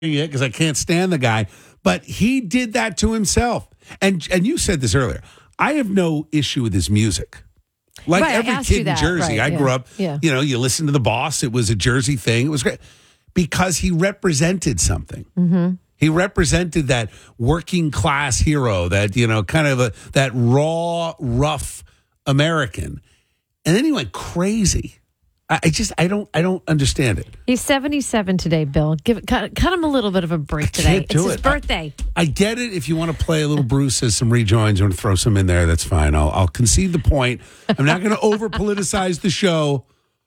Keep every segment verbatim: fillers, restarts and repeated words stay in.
it because I can't stand the guy. But he did that to himself. And and you said this earlier. I have no issue with his music. Like right, every kid in Jersey, right, I yeah. grew up, yeah. you know, you listen to The Boss. It was a Jersey thing. It was great because he represented something. Mm-hmm. He represented that working class hero, that, you know, kind of a, that raw, rough American. And then he went crazy. I, I just, I don't, I don't understand it. He's seventy-seven today, Bill. Give it, cut, cut him a little bit of a break I today. can't do it's his it. birthday. I, I get it. If you want to play a little Bruce as some rejoins or throw some in there, that's fine. I'll, I'll concede the point. I'm not going to over politicize the show.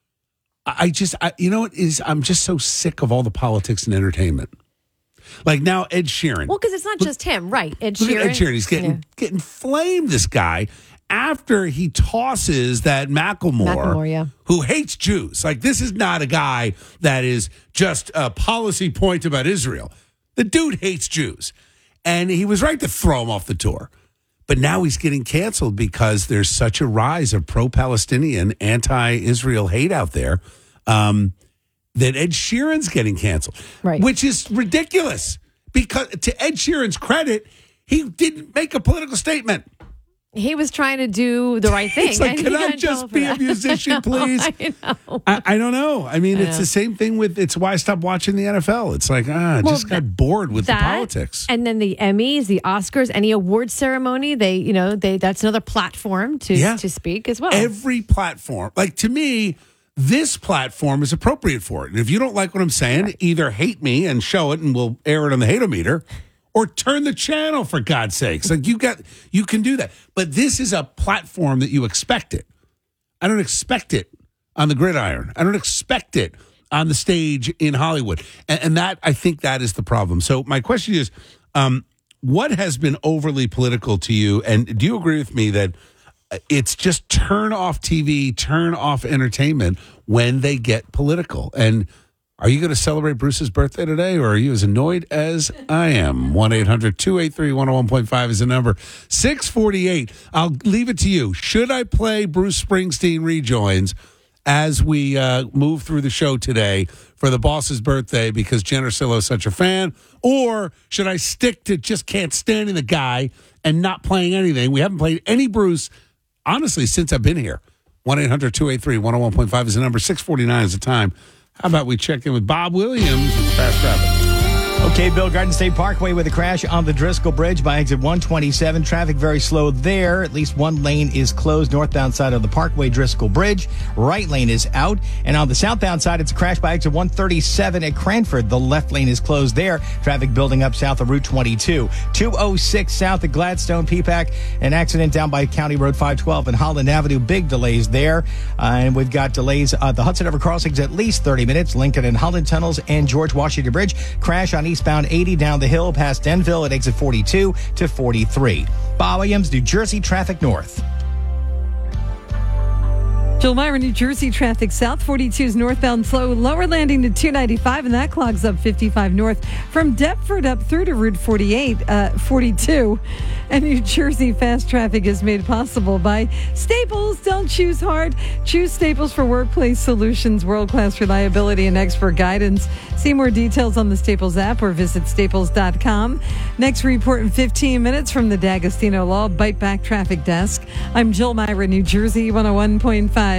I, I just, I, you know what is, I'm just so sick of all the politics and entertainment. Like now, Ed Sheeran. Well, because it's not just him, right? Ed Look Sheeran. at Ed Sheeran. He's getting Yeah. getting flamed. This guy after he tosses that Macklemore, Macklemore, yeah. who hates Jews. Like this is not a guy that is just a policy point about Israel. The dude hates Jews, and he was right to throw him off the tour. But now he's getting canceled because there's such a rise of pro-Palestinian, anti-Israel hate out there. Um, that Ed Sheeran's getting canceled, right. which is ridiculous because to Ed Sheeran's credit, he didn't make a political statement. He was trying to do the right thing. It's like, and can he I got in just trouble for be a that. musician, please? I know. I, I don't know. I mean, I it's know. the same thing with, it's why I stopped watching the N F L. It's like, ah, I Well, just got bored with that, the politics. And then the Emmys, the Oscars, any award ceremony, they, you know, they that's another platform to, Yeah. to speak as well. Every platform, like to me, this platform is appropriate for it. And if you don't like what I'm saying, either hate me and show it and we'll air it on the hate-o-meter, or turn the channel, for God's sakes. Like you got, you can do that. But this is a platform that you expect it. I don't expect it on the gridiron. I don't expect it on the stage in Hollywood. And, and that, I think that is the problem. So my question is, um, what has been overly political to you? And do you agree with me that it's just turn off T V, turn off entertainment when they get political? And are you going to celebrate Bruce's birthday today, or are you as annoyed as I am? one eight hundred two eight three one oh one point five is the number. six forty-eight. I'll leave it to you. Should I play Bruce Springsteen rejoins as we uh, move through the show today for the boss's birthday because Jen Ursillo is such a fan? Or should I stick to just can't standing the guy and not playing anything? We haven't played any Bruce, honestly, since I've been here. one eight hundred two eight three one oh one point five is the number. six forty-nine is the time. How about we check in with Bob Williams with Fast Traffic? Okay, Bill, Garden State Parkway with a crash on the Driscoll Bridge by exit one twenty-seven. Traffic very slow there. At least one lane is closed northbound side of the Parkway Driscoll Bridge. Right lane is out. And on the southbound side, it's a crash by exit one thirty-seven at Cranford. The left lane is closed there. Traffic building up south of Route twenty-two. two oh six south of Gladstone, P PAC. An accident down by County Road five twelve and Holland Avenue. Big delays there. Uh, and we've got delays at the Hudson River crossings at least thirty minutes. Lincoln and Holland tunnels and George Washington Bridge. Crash on eastbound eighty down the hill past Denville at exit forty-two to forty-three. Bob Williams, New Jersey traffic north. Jill Myra, New Jersey traffic south forty-two is northbound slow, lower landing to two ninety-five, and that clogs up fifty-five north from Deptford up through to Route forty-eight, uh, forty-two. And New Jersey fast traffic is made possible by Staples. Don't choose hard. Choose Staples for workplace solutions, world-class reliability, and expert guidance. See more details on the Staples app or visit staples dot com. Next report in fifteen minutes from the D'Agostino Law Bite Back Traffic Desk. I'm Jill Myra, New Jersey one oh one point five.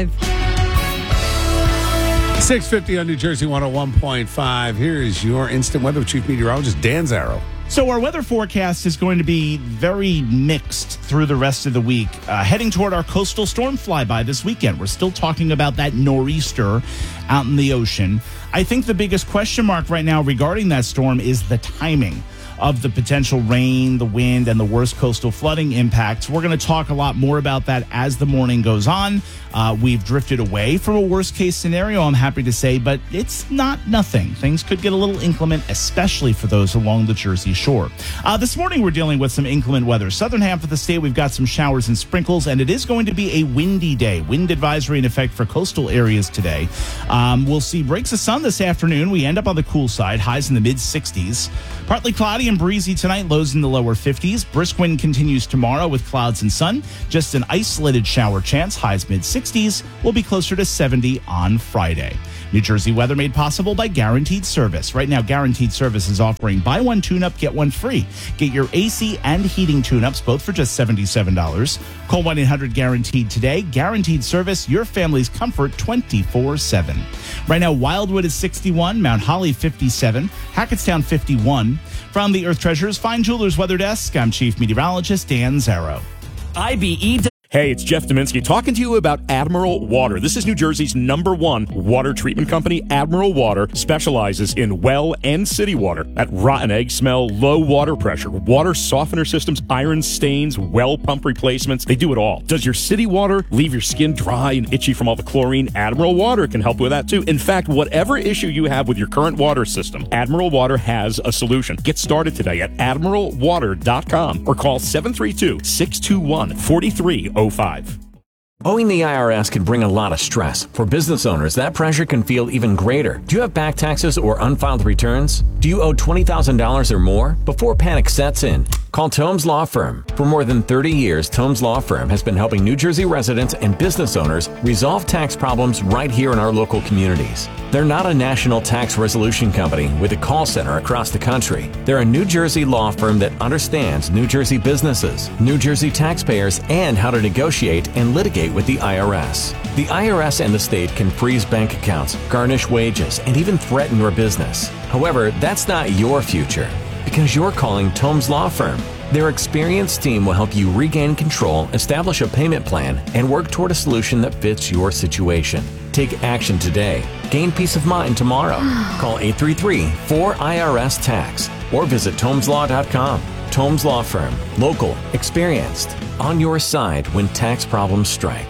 six fifty on New Jersey one oh one point five. Here is your instant weather with Chief Meteorologist Dan Zarrow. So our weather forecast is going to be very mixed through the rest of the week. Uh, heading toward our coastal storm flyby this weekend. We're still talking about that nor'easter out in the ocean. I think the biggest question mark right now regarding that storm is the timing of the potential rain, the wind, and the worst coastal flooding impacts. We're going to talk a lot more about that as the morning goes on. Uh, we've drifted away from a worst-case scenario, I'm happy to say, but it's not nothing. Things could get a little inclement, especially for those along the Jersey Shore. Uh, this morning, we're dealing with some inclement weather. Southern half of the state, we've got some showers and sprinkles, and it is going to be a windy day. Wind advisory in effect for coastal areas today. Um, we'll see breaks of sun this afternoon. We end up on the cool side, highs in the mid-sixties. Partly cloudy and breezy tonight, lows in the lower fifties. Brisk wind continues tomorrow with clouds and sun. Just an isolated shower chance, highs mid-sixties. Will be closer to seventy on Friday. New Jersey weather made possible by Guaranteed Service. Right now, Guaranteed Service is offering buy one tune-up, get one free. Get your A C and heating tune-ups both for just seventy-seven dollars. Call one eight hundred guaranteed today. Guaranteed Service, your family's comfort twenty-four seven. Right now, Wildwood is sixty-one, Mount Holly fifty-seven, Hackettstown fifty-one. From the Earth Treasures Fine Jewelers Weather Desk, I'm Chief Meteorologist Dan Zarrow. I B E. Hey, it's Jeff Dominski talking to you about Admiral Water. This is New Jersey's number one water treatment company. Admiral Water specializes in well and city water. That rotten egg smell, low water pressure, water softener systems, iron stains, well pump replacements. They do it all. Does your city water leave your skin dry and itchy from all the chlorine? Admiral Water can help with that too. In fact, whatever issue you have with your current water system, Admiral Water has a solution. Get started today at admiral water dot com or call seven three two, six two one, four three zero five. Owing the I R S can bring a lot of stress. For business owners, that pressure can feel even greater. Do you have back taxes or unfiled returns? Do you owe twenty thousand dollars or more? Before panic sets in, call Tomes Law Firm. For more than thirty years, Tomes Law Firm has been helping New Jersey residents and business owners resolve tax problems right here in our local communities. They're not a national tax resolution company with a call center across the country. They're a New Jersey law firm that understands New Jersey businesses, New Jersey taxpayers, and how to negotiate and litigate with the I R S. The I R S and the state can freeze bank accounts, garnish wages, and even threaten your business. However, that's not your future because you're calling Tomes Law Firm. Their experienced team will help you regain control, establish a payment plan, and work toward a solution that fits your situation. Take action today. Gain peace of mind tomorrow. Call eight three three, four I R S tax or visit tomes law dot com. Tomes Law Firm. Local. Experienced. On your side when tax problems strike.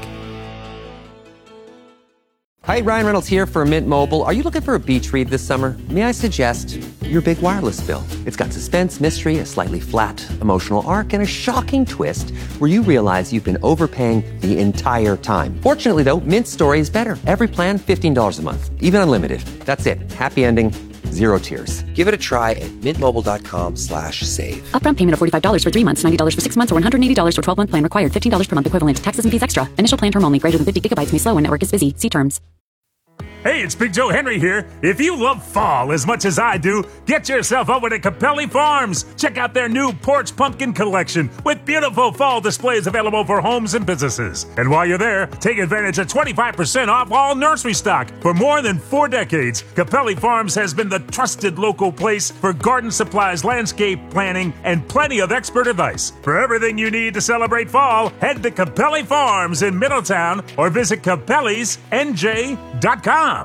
Hi, Ryan Reynolds here for Mint Mobile. Are you looking for a beach read this summer? May I suggest your big wireless bill? It's got suspense, mystery, a slightly flat, emotional arc, and a shocking twist where you realize you've been overpaying the entire time. Fortunately, though, Mint's story is better. Every plan, fifteen dollars a month. Even unlimited. That's it. Happy ending. Zero tears. Give it a try at mintmobile.com slash save. Upfront payment of forty-five dollars for three months, ninety dollars for six months, or one hundred eighty dollars for twelve-month plan required. fifteen dollars per month equivalent. Taxes and fees extra. Initial plan term only. Greater than fifty gigabytes may slow when network is busy. See terms. Hey, it's Big Joe Henry here. If you love fall as much as I do, get yourself over to Capelli Farms. Check out their new porch pumpkin collection with beautiful fall displays available for homes and businesses. And while you're there, take advantage of twenty-five percent off all nursery stock. For more than four decades, Capelli Farms has been the trusted local place for garden supplies, landscape planning, and plenty of expert advice. For everything you need to celebrate fall, head to Capelli Farms in Middletown or visit capellis n j dot com.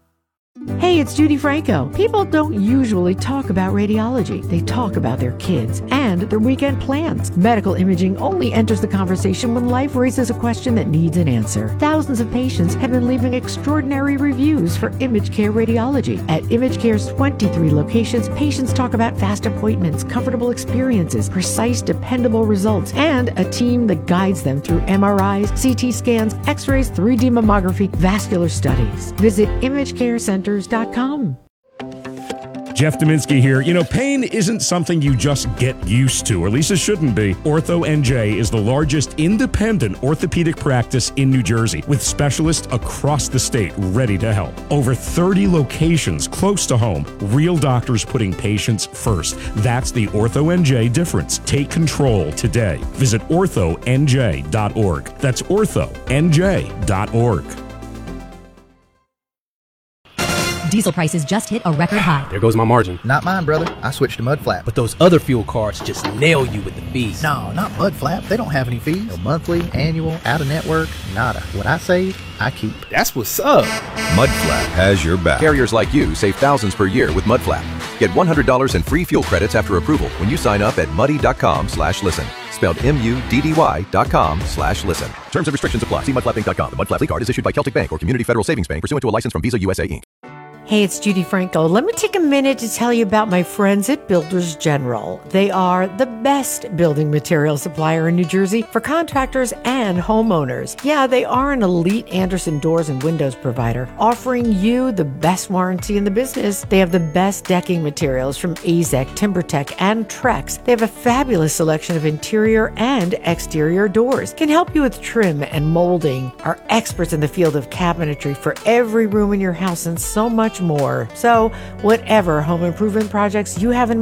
Hey, it's Judy Franco. People don't usually talk about radiology. They talk about their kids and their weekend plans. Medical imaging only enters the conversation when life raises a question that needs an answer. Thousands of patients have been leaving extraordinary reviews for ImageCare Radiology. At ImageCare's twenty-three locations, patients talk about fast appointments, comfortable experiences, precise, dependable results, and a team that guides them through M R Is, C T scans, X-rays, three D mammography, vascular studies. Visit image care centers dot com. Jeff Dominski here. You know, pain isn't something you just get used to, or at least it shouldn't be. Ortho N J is the largest independent orthopedic practice in New Jersey, with specialists across the state ready to help. Over thirty locations close to home. Real doctors putting patients first. That's the Ortho N J difference. Take control today. Visit ortho n j dot org. That's ortho n j dot org. Diesel prices just hit a record high. There goes my margin. Not mine, brother. I switched to Mudflap. But those other fuel cards just nail you with the fees. No, not Mudflap. They don't have any fees. No monthly, annual, out-of-network, nada. What I save, I keep. That's what's up. Mudflap has your back. Carriers like you save thousands per year with Mudflap. Get one hundred dollars in free fuel credits after approval when you sign up at muddy.com slash listen. Spelled M U D D Y dot com slash listen. Terms and restrictions apply. See mudflap inc dot com. The Mudflap card is issued by Celtic Bank or Community Federal Savings Bank pursuant to a license from Visa U S A Incorporated. Hey, it's Judy Franco. Let me take a minute to tell you about my friends at Builders General. They are the best building material supplier in New Jersey for contractors and homeowners. Yeah, they are an elite Andersen doors and windows provider, offering you the best warranty in the business. They have the best decking materials from A Z E C, TimberTech, and Trex. They have a fabulous selection of interior and exterior doors. Can help you with trim and molding. Are experts in the field of cabinetry for every room in your house and so much more. So, whatever home improvement projects you have in